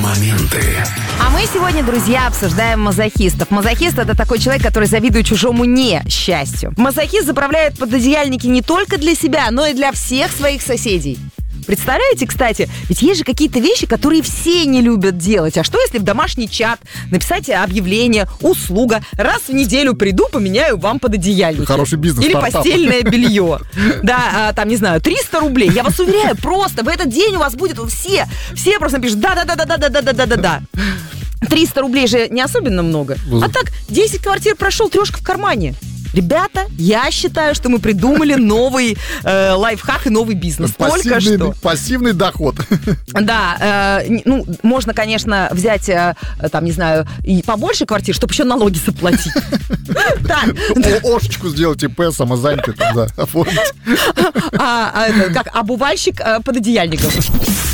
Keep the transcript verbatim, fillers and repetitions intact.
Моменты. А мы сегодня, друзья, обсуждаем мазохистов. Мазохист — это такой человек, который завидует чужому несчастью. Мазохист заправляет пододеяльники не только для себя, но и для всех своих соседей. Представляете, кстати, ведь есть же какие-то вещи, которые все не любят делать. А что, если в домашний чат написать объявление, услуга, раз в неделю приду, поменяю вам пододеяльники. Хороший бизнес. Или стартап. постельное белье. Да, там, не знаю, триста рублей. Я вас уверяю, просто в этот день у вас будет все, все просто напишут да-да-да-да-да-да-да-да-да-да. триста рублей же не особенно много. А так, десять квартир прошел, трешка в кармане. Ребята, я считаю, что мы придумали новый э, лайфхак и новый бизнес. Только что. Пассивный доход. Да, э, ну, можно, конечно, взять, э, там, не знаю, и побольше квартир, чтобы еще налоги заплатить. Ошечку сделать, ИП, самозанятый, да, оформить. Как обувальщик пододеяльников.